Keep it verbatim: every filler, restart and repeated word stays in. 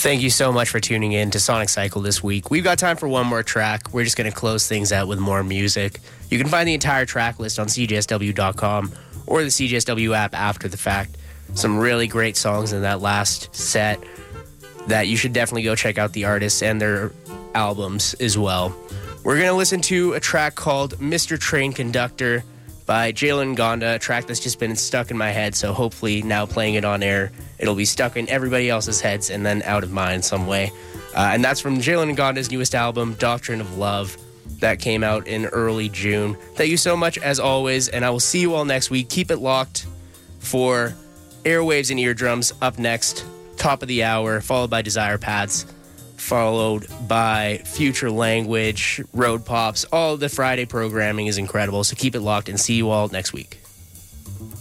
Thank you so much for tuning in to Sonic Cycle this week. We've got time for one more track. We're just going to close things out with more music. You can find the entire track list on C J S W dot com or the C J S W app after the fact. Some really great songs in that last set that you should definitely go check out the artists and their albums as well. We're going to listen to a track called Mister Train Conductor by Jalen Gonda, a track that's just been stuck in my head, so hopefully now playing it on air, it'll be stuck in everybody else's heads and then out of mine some way. Uh, and that's from Jalen Gonda's newest album, Doctrine of Love, that came out in early June. Thank you so much, as always, and I will see you all next week. Keep it locked for Airwaves and Eardrums up next, top of the hour, followed by Desire Pads, followed by Future Language, Road Pops. All the Friday programming is incredible, so keep it locked and see you all next week.